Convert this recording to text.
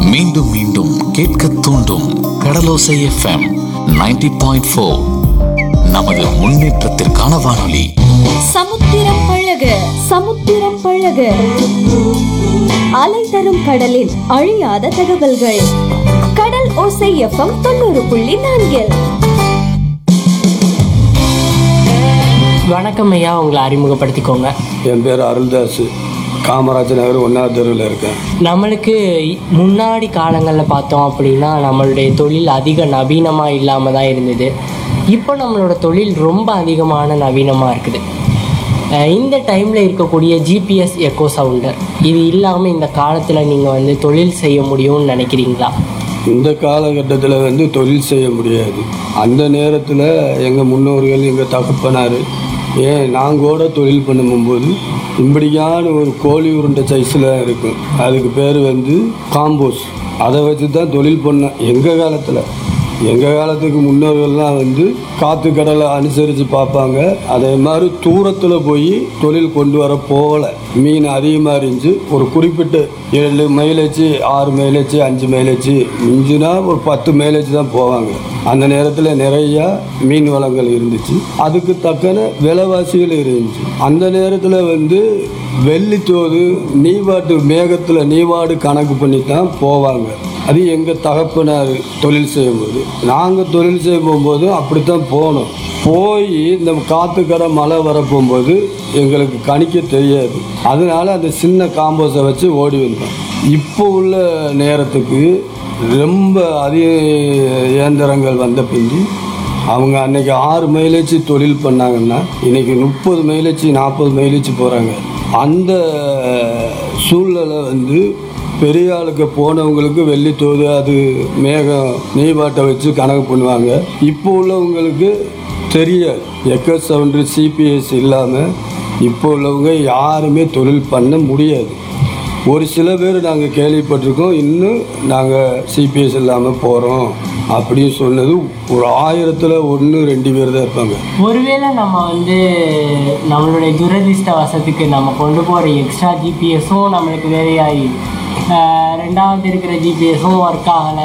மீண்டும் மீண்டும் கேட்க தூண்டும் கடலோசை எஃப்எம் 90.4. நமது முன்னேற்றத்திற்கான வானொலி. சமுத்திரம் பழக சமுத்திரம் பழக, அலை தரும் கடலின் அழியாத தகவல்கள். கடல் ஓசை எஃப்எம் 90.4. வணக்கம் ஐயா, உங்களை அறிமுகப்படுத்திக்கோங்க. என் பேர் அருள்தாஸ். காமராஜ் நகர் 1வது தெருவில் இருக்கேன். நம்மளுக்கு முன்னாடி காலங்களில் பார்த்தோம் அப்படின்னா நம்மளுடைய தொழில் அதிக நவீனமாக இல்லாமல் தான் இருந்தது. இப்போ நம்மளோட தொழில் ரொம்ப அதிகமான நவீனமாக இருக்குது. இந்த டைமில் இருக்கக்கூடிய ஜிபிஎஸ் எக்கோ சவுண்டர் இது இல்லாமல் இந்த காலத்தில் நீங்கள் தொழில் செய்ய முடியும்னு நினைக்கிறீங்களா? இந்த காலகட்டத்தில் தொழில் செய்ய முடியாது. அந்த நேரத்தில் எங்கள் முன்னோர்கள், எங்கள் தகப்பனார், நாங்கள் கூட தொழில் பண்ணும்போது இப்படியான ஒரு கோழி உருண்டை சைஸில் இருக்கும். அதுக்கு பேர் காம்போஸ். அதை வச்சு தான் தொழில் பண்ணோம் எங்கள் காலத்துக்கு முன்னோர்கள்லாம் காற்று கடலை அனுசரித்து பார்ப்பாங்க. அதே மாதிரி தூரத்தில் போய் தொழில் கொண்டு வர போகல. மீன் அதிகமாக இருந்துச்சு. ஒரு குறிப்பிட்ட 7 மைலேஜ், 6 மைலேஜ், 5 மைலேஜ், மிஞ்சுனா ஒரு 10 மைலேஜ் தான் போவாங்க. அந்த நேரத்தில் நிறையா மீன் வளங்கள் இருந்துச்சு. அதுக்கு தக்கன விலைவாசிகள் இருந்துச்சு. அந்த நேரத்தில் வெள்ளித்தோது நீவாட்டு மேகத்தில் நீவாடு கணக்கு பண்ணி தான் போவாங்க. அது எங்கள் தகப்பனார் தொழில் செய்யும்போது. நாங்கள் தொழில் செய்ய போகும்போது அப்படித்தான் போனோம். போய் இந்த காற்றுக்கரை மழை வரப்போகும்போது எங்களுக்கு கணிக்க தெரியாது. அதனால அந்த சின்ன காம்போஸை வச்சு ஓடி வந்தோம். இப்போ உள்ள நேரத்துக்கு ரொம்ப அதிக இயந்திரங்கள் வந்த பிந்தி அவங்க அன்னைக்கு 6 மைலேஜ் தொழில் பண்ணாங்கன்னா இன்னைக்கு 30 மைலேஜ் 40 மைலேஜ் போகிறாங்க. அந்த சூழ்நிலை பெரிய ஆளுக்கு போனவங்களுக்கு வெள்ளித்தோது அது மேகம் நீவாட்டை வச்சு கணக்கு பண்ணுவாங்க. இப்போ உள்ளவங்களுக்கு தெரியாது. எக்கோ சவுண்டு சிபிஎஸ் இல்லாமல் இப்போ உள்ளவங்க யாருமே தொழில் பண்ண முடியாது. ஒரு சில பேர் நாங்கள் கேள்விப்பட்டிருக்கோம், இன்னும் நாங்கள் சிபிஎஸ் இல்லாமல் போகிறோம் அப்படின்னு சொன்னது ஒரு 1000ல் 1 2 பேர் தான் இருப்பாங்க. ஒருவேளை நம்ம நம்மளுடைய துரதிர்ஷ்ட வசத்துக்கு நம்ம கொண்டு போகிற எக்ஸ்ட்ரா ஜிபிஎஸும் நம்மளுக்கு வேலையாகி 2வது இருக்கிற ஜிபிஎஸும் ஒர்க் ஆகலை